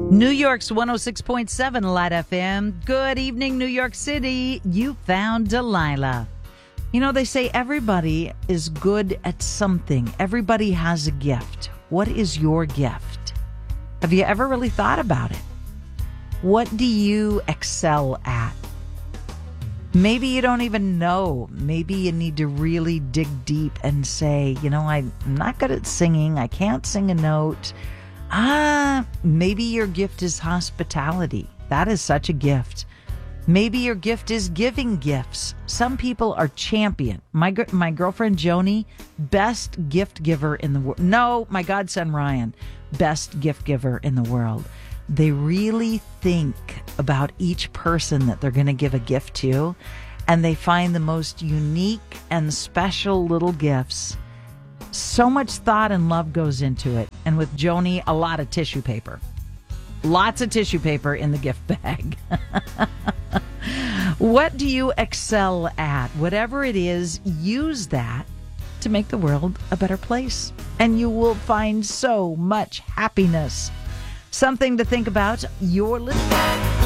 New York's 106.7 Light FM. Good evening, New York City. You found Delilah. You know, they say everybody is good at something. Everybody has a gift. What is your gift? Have you ever really thought about it? What do you excel at? Maybe you don't even know. Maybe you need to really dig deep and say, you know, I'm not good at singing. I can't sing a note. Maybe your gift is hospitality. That is such a gift. Maybe your gift is giving gifts. Some people are champion. My girlfriend Joni, best gift giver in the world. No, my godson Ryan, best gift giver in the world. They really think about each person that they're going to give a gift to, and they find the most unique and special little gifts. So much thought and love goes into it. And with Joni, a lot of tissue paper. Lots of tissue paper in the gift bag. What do you excel at? Whatever it is, use that to make the world a better place. And you will find so much happiness. Something to think about. You're listening.